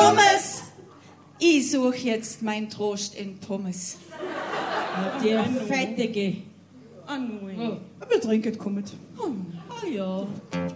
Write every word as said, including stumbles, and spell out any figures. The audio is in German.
Dummes. Ich suche jetzt meinen Trost in Pommes. Der Fettige. Ah, nein. Oh. Aber trinket kommet. Ah ja.